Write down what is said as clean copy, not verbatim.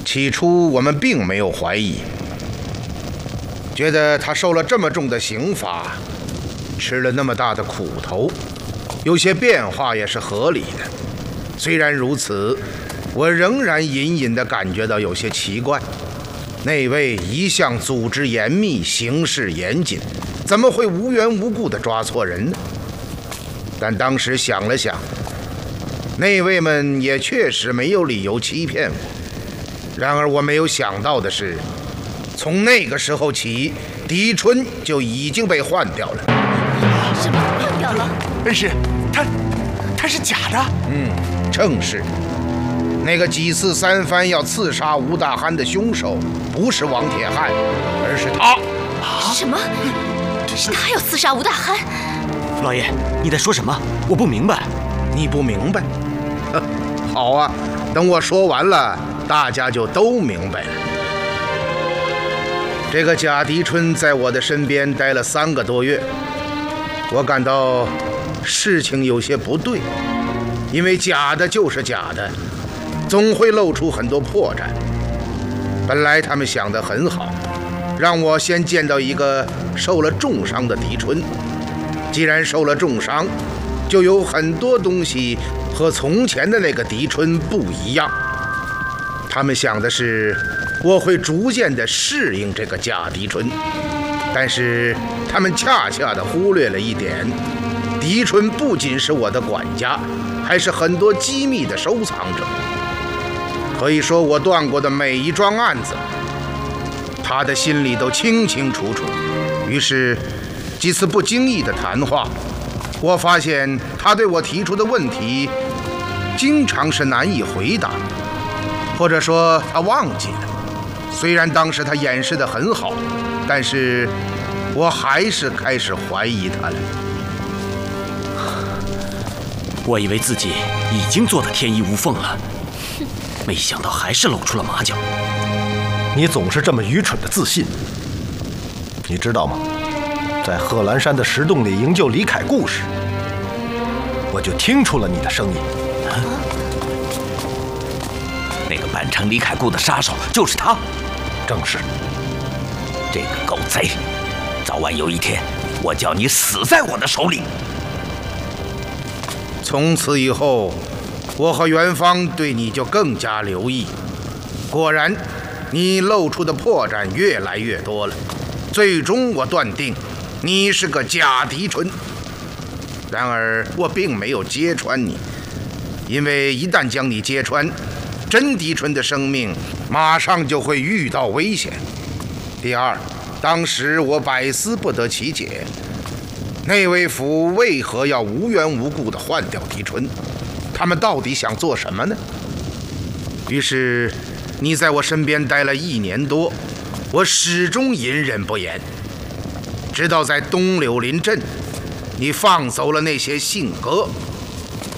起初我们并没有怀疑，觉得他受了这么重的刑罚，吃了那么大的苦头，有些变化也是合理的。虽然如此，我仍然隐隐地感觉到有些奇怪。那位一向组织严密、行事严谨，怎么会无缘无故地抓错人呢？但当时想了想，那位们也确实没有理由欺骗我。然而我没有想到的是，从那个时候起，狄春就已经被换掉了。 什么换掉了？ 恩师，他是假的。 正是。那个几次三番要刺杀吴大憨的凶手，不是王铁汉，而是他。 什么？他要刺杀吴大憨？ 老爷，你在说什么？我不明白。 你不明白？好啊，等我说完了，大家就都明白了。这个贾狄春在我的身边待了3个多月，我感到事情有些不对，因为假的就是假的，总会露出很多破绽。本来他们想得很好，让我先见到一个受了重伤的狄春。既然受了重伤，就有很多东西和从前的那个狄春不一样。他们想的是，我会逐渐地适应这个贾狄春，但是他们恰恰地忽略了一点：狄春不仅是我的管家，还是很多机密的收藏者。可以说，我断过的每一桩案子，他的心里都清清楚楚。于是，几次不经意的谈话，我发现他对我提出的问题，经常是难以回答，或者说他忘记了。虽然当时他掩饰得很好，但是我还是开始怀疑他了。 我以为自己已经做得天衣无缝了，没想到还是露出了马脚。 你总是这么愚蠢的自信。你知道吗？在贺兰山的石洞里营救李凯故时，我就听出了你的声音。 那个扮成李凯故的杀手就是他。 正是。 这个狗贼，早晚有一天，我叫你死在我的手里。 从此以后，我和元芳对你就更加留意。果然，你露出的破绽越来越多了。最终我断定，你是个假狄春。然而我并没有揭穿你，因为一旦将你揭穿，真狄春的生命马上就会遇到危险。第二，当时我百思不得其解，内卫府为何要无缘无故地换掉狄春？他们到底想做什么呢？于是你在我身边待了1年多，我始终隐忍不言，直到在东柳林镇，你放走了那些信鸽，